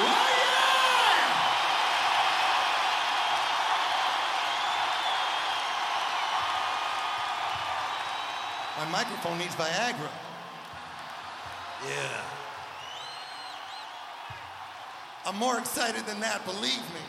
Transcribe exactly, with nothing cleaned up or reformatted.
My microphone needs Viagra. Yeah. I'm more excited than that, believe me.